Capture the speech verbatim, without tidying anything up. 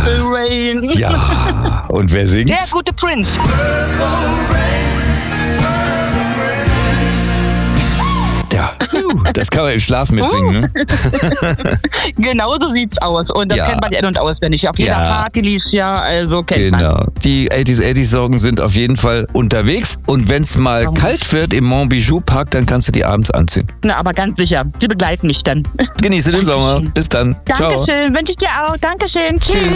Purple Rain. Ja, und wer singt? Der gute Prince. Ja, das kann man im Schlaf mitsingen, ne? Genau so sieht's aus. Und das Ja. kennt man ja in- und auswendig. Auf jeder Ja. Party liest ja, also kennt man. Genau. Die achtziger achtziger-Sorgen sind auf jeden Fall unterwegs. Und wenn es mal Oh. kalt wird im Montbijou Park, dann kannst du die abends anziehen. Na, aber ganz sicher, sie begleiten mich dann. Genieße den Sommer. Dankeschön. Bis dann. Ciao. Dankeschön, wünsche ich dir auch. Dankeschön. Tschüss. Tschüss.